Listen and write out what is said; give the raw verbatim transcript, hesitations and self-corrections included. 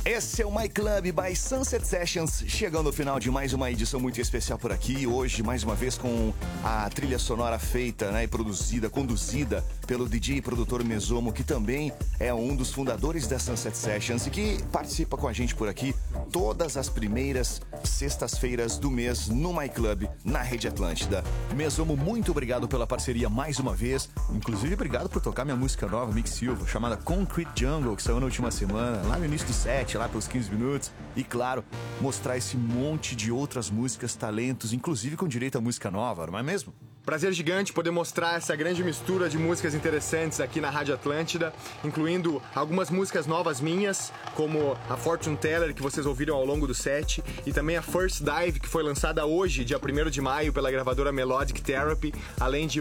Esse é o My Club by Sunset Sessions, chegando ao final de mais uma edição muito especial por aqui. Hoje, mais uma vez, com a trilha sonora feita, né, e produzida, conduzida pelo D J e produtor Mesomo, que também é um dos fundadores da Sunset Sessions e que participa com a gente por aqui todas as primeiras sextas-feiras do mês no My Club, na Rede Atlântida. Mesomo, muito obrigado pela parceria mais uma vez. Inclusive, obrigado por tocar minha música nova, Mix Silva, chamada Concrete Jungle, que saiu na última semana, lá no início do set, lá pelos quinze minutos. E claro, mostrar esse monte de outras músicas, talentos, inclusive com direito a música nova, não é mesmo? Prazer gigante poder mostrar essa grande mistura de músicas interessantes aqui na Rádio Atlântida, incluindo algumas músicas novas minhas, como a Fortune Teller, que vocês ouviram ao longo do set, e também a First Dive, que foi lançada hoje, dia primeiro de maio, pela gravadora Melodic Therapy, além de